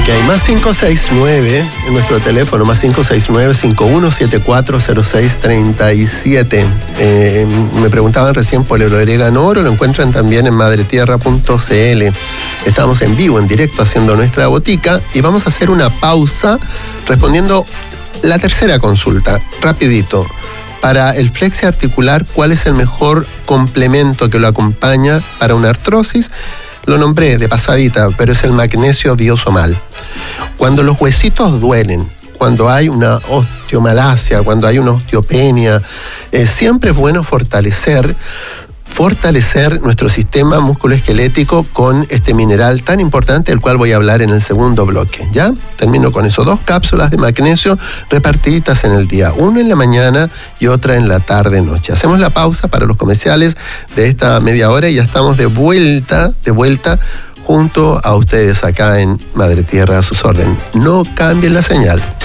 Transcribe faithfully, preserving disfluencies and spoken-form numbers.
Ok, más cinco seis nueve en nuestro teléfono, más cinco seis nueve, cinco uno siete cuatro, cero seis tres siete. Eh, me preguntaban recién por el orégano oro, lo encuentran también en madretierra punto c l. Estamos en vivo, en directo, haciendo nuestra botica y vamos a hacer una pausa respondiendo la tercera consulta, rapidito. Para el flexi articular, ¿cuál es el mejor complemento que lo acompaña para una artrosis? Lo nombré de pasadita, pero es el magnesio biosomal. Cuando los huesitos duelen, cuando hay una osteomalacia, cuando hay una osteopenia, eh, siempre es bueno fortalecer fortalecer nuestro sistema musculoesquelético con este mineral tan importante del cual voy a hablar en el segundo bloque. ¿Ya? Termino con eso. Dos cápsulas de magnesio repartiditas en el día. Una en la mañana y otra en la tarde-noche. Hacemos la pausa para los comerciales de esta media hora y ya estamos de vuelta, de vuelta junto a ustedes acá en Madre Tierra a sus órdenes. No cambien la señal.